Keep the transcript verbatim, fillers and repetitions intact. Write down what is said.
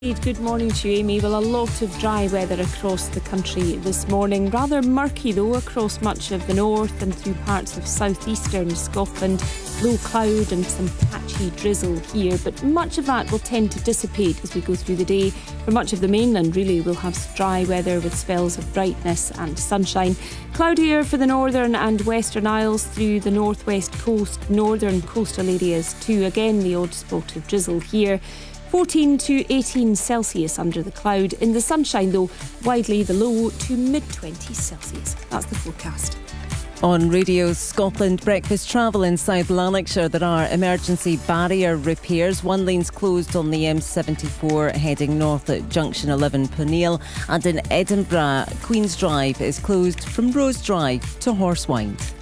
Good morning to you, Amy. Well, a lot of dry weather across the country this morning. Rather murky, though, across much of the north and through parts of southeastern Scotland. Low cloud and some patchy drizzle here, but much of that will tend to dissipate as we go through the day. For much of the mainland, really, we'll have dry weather with spells of brightness and sunshine. Cloudier for the northern and western Isles through the northwest coast, northern coastal areas too. Again, the odd spot of drizzle here. fourteen to eighteen Celsius under the cloud. In the sunshine, though, widely the low to mid twenties Celsius. That's the forecast. On Radio Scotland Breakfast Travel in South Lanarkshire, there are emergency barrier repairs. One lane's closed on the M seventy-four heading north at Junction eleven Peniel, and in Edinburgh, Queen's Drive is closed from Rose Drive to Horsewind.